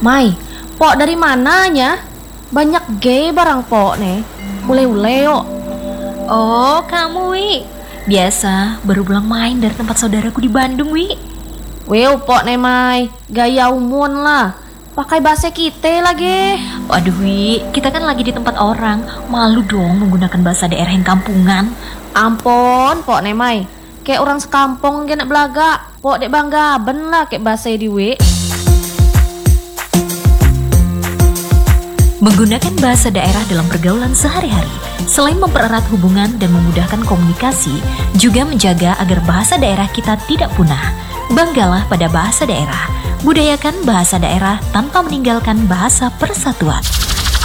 Mai, pok dari mananya? Banyak gay barang pok nih. Ule-ule yuk. Oh, kamu Wi. Biasa, baru pulang main dari tempat saudaraku di Bandung, Wi. Weu pok nih Mai, gaya umun lah. Pakai bahasa kita lagi. Waduh Wi, kita kan lagi di tempat orang. Malu dong menggunakan bahasa daerah yang kampungan. Ampun, pok nih Mai. Kayak orang sekampung kena belaga. Pok dek bangga ben lah kayak bahasa di we. Menggunakan bahasa daerah dalam pergaulan sehari-hari, selain mempererat hubungan dan memudahkan komunikasi, juga menjaga agar bahasa daerah kita tidak punah. Banggalah pada bahasa daerah, budayakan bahasa daerah tanpa meninggalkan bahasa persatuan.